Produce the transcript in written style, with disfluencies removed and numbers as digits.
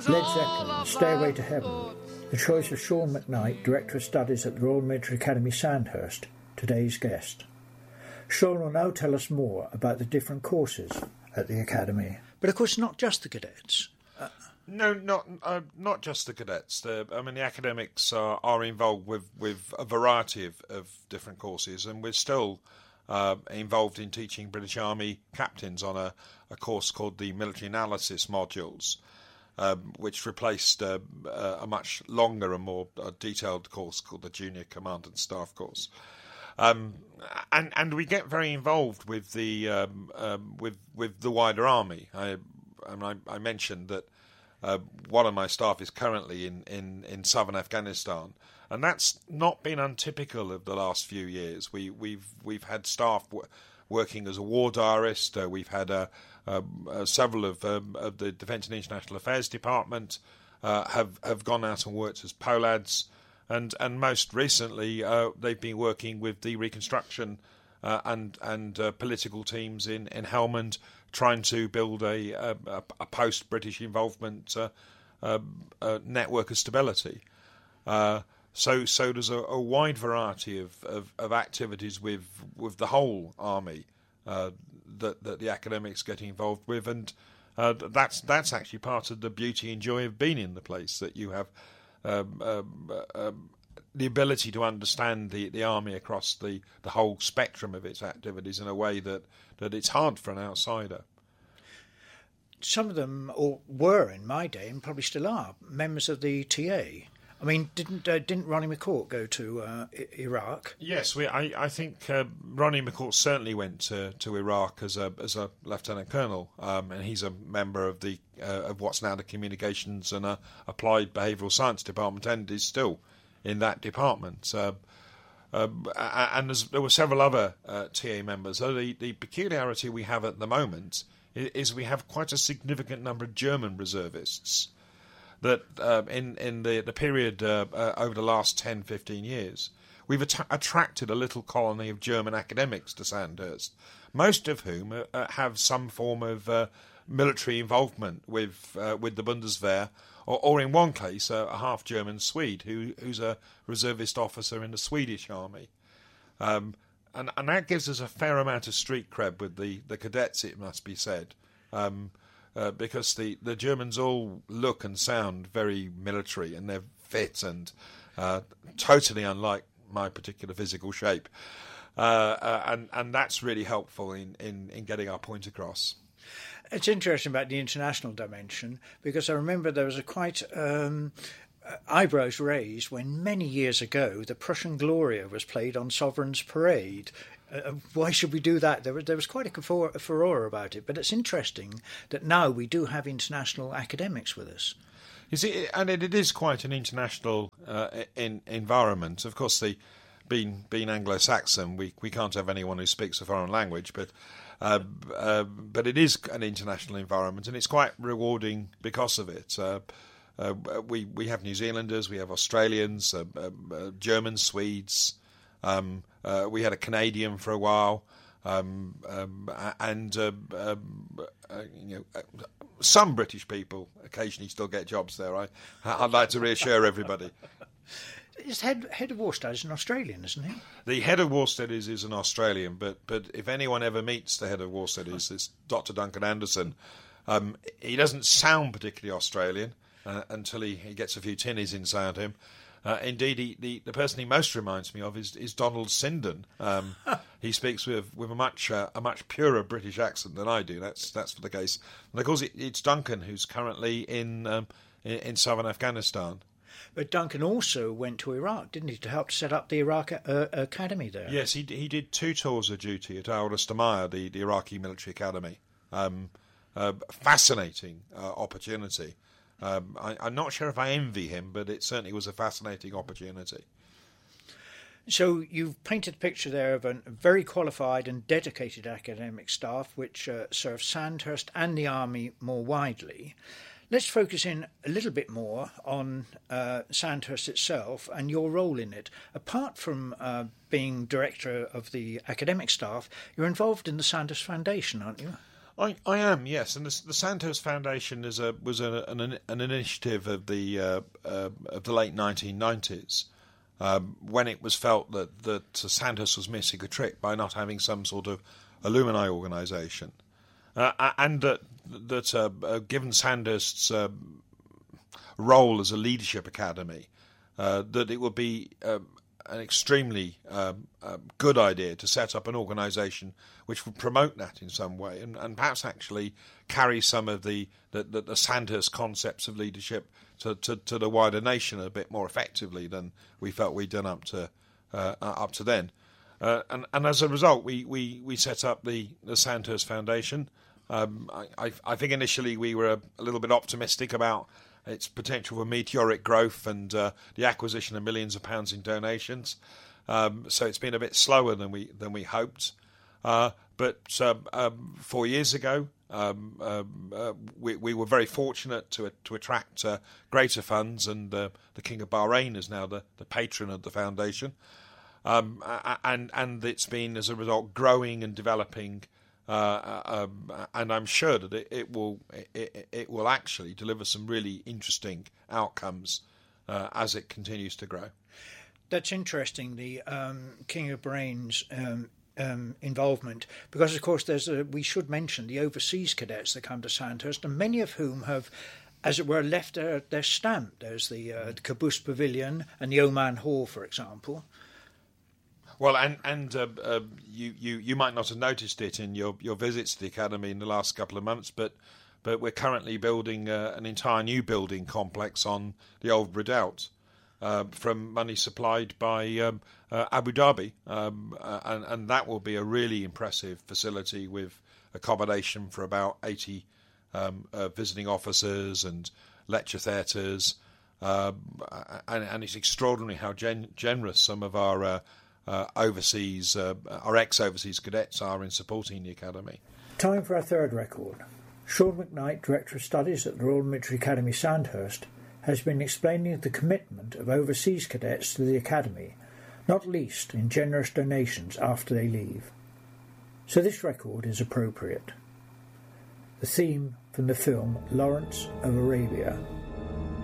Led Zeppelin, Stairway to Heaven. The choice of Sean McKnight, Director of Studies at the Royal Military Academy Sandhurst, today's guest. Sean will now tell us more about the different courses at the Academy. But of course not just the cadets. No, not just the cadets. The academics are involved with a variety of different courses, and we're still involved in teaching British Army captains on a course called the Military Analysis Modules, which replaced a much longer and more detailed course called the Junior Command and Staff course. And we get very involved with the wider army. I mentioned that one of my staff is currently in southern Afghanistan, and that's not been untypical of the last few years. We've had staff working as a war diarist. We've had several of the Defence and International Affairs Department have gone out and worked as POLADs, and most recently they've been working with the reconstruction and political teams in Helmand, trying to build a post-British involvement network of stability. So there's a wide variety of activities with the whole army that the academics get involved with, and that's actually part of the beauty and joy of being in the place, that you have the ability to understand the army across the whole spectrum of its activities in a way that it's hard for an outsider. Some of them were in my day, and probably still are, members of the TA. I mean, didn't Ronnie McCourt go to Iraq? Yes, I think Ronnie McCourt certainly went to Iraq as a lieutenant colonel, and he's a member of the of what's now the Communications and Applied Behavioural Science Department, and is still in that department. And there were several other TA members. So the peculiarity we have at the moment is we have quite a significant number of German reservists that in the period over the last 10, 15 years, we've attracted a little colony of German academics to Sandhurst, most of whom have some form of military involvement with the Bundeswehr, or in one case, a half-German Swede who's a reservist officer in the Swedish army. And that gives us a fair amount of street cred with the cadets, it must be said. Because the Germans all look and sound very military, and they're fit and totally unlike my particular physical shape. And that's really helpful in getting our point across. It's interesting about the international dimension, because I remember there was a quite eyebrows raised when many years ago the Prussian Gloria was played on Sovereign's Parade. Why should we do that? There was quite a furore about it, but it's interesting that now we do have international academics with us. You see, and it is quite an international environment. Of course, being Anglo-Saxon, we can't have anyone who speaks a foreign language, but it is an international environment, and it's quite rewarding because of it. We have New Zealanders, we have Australians, Germans, Swedes. We had a Canadian for a while, and some British people occasionally still get jobs there. I'd like to reassure everybody. His head of War Studies an Australian, isn't he? The head of War Studies is an Australian, but if anyone ever meets the head of War Studies, it's Dr. Duncan Anderson. He doesn't sound particularly Australian until he gets a few tinnies inside him. Indeed, the person he most reminds me of is Donald Sinden. He speaks with a much purer British accent than I do. That's for the case. And of course, it's Duncan who's currently in southern Afghanistan. But Duncan also went to Iraq, didn't he, to help set up the Iraq Academy there? Yes, he did 2 tours of duty at Al Rustamiyah, the Iraqi military academy. Fascinating opportunity. I'm not sure if I envy him, but it certainly was a fascinating opportunity. So you've painted a picture there of a very qualified and dedicated academic staff which serves Sandhurst and the Army more widely. Let's focus in a little bit more on Sandhurst itself and your role in it. Apart from being director of the academic staff, you're involved in the Sandhurst Foundation, aren't you? I am, yes, and the Sandhurst Foundation was an initiative of the late 1990s, when it was felt that Sandhurst was missing a trick by not having some sort of alumni organisation, and that given Sandhurst's role as a leadership academy, that it would be an extremely good idea to set up an organisation which would promote that in some way, and perhaps actually carry some of the Sandhurst concepts of leadership to the wider nation a bit more effectively than we felt we'd done up to then. And as a result, we set up the Sandhurst Foundation. I think initially we were a little bit optimistic about its potential for meteoric growth and the acquisition of millions of pounds in donations. So it's been a bit slower than we hoped. But 4 years ago, we were very fortunate to attract greater funds, and the King of Bahrain is now the patron of the foundation. And it's been, as a result, growing and developing. And I'm sure that it will actually deliver some really interesting outcomes as it continues to grow. That's interesting, the King of Bahrain's involvement, because of course we should mention the overseas cadets that come to Sandhurst, and many of whom have, as it were, left their stamp. There's the Caboose Pavilion and the Oman Hall, for example. Well, and you might not have noticed it in your visits to the academy in the last couple of months, but we're currently building an entire new building complex on the old redoubt from money supplied by Abu Dhabi, and that will be a really impressive facility with accommodation for about 80 visiting officers and lecture theatres, and it's extraordinary how generous some of our our ex-overseas cadets are in supporting the academy. Time for our third record. Sean McKnight, Director of Studies at the Royal Military Academy Sandhurst, has been explaining the commitment of overseas cadets to the academy, not least in generous donations after they leave. So this record is appropriate. The theme from the film Lawrence of Arabia.